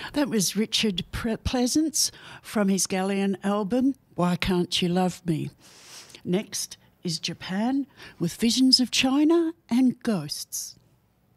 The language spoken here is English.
That was Richard Pleasance from his Galleon album, Why Can't You Love Me? Next is Japan with Visions of China and Ghosts.